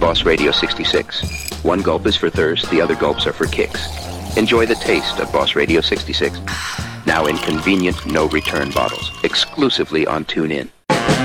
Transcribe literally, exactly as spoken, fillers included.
Boss Radio sixty-six. One gulp is for thirst, the other gulps are for kicks. Enjoy the taste of Boss Radio sixty-six. Now in convenient, no-return bottles, exclusively on TuneIn.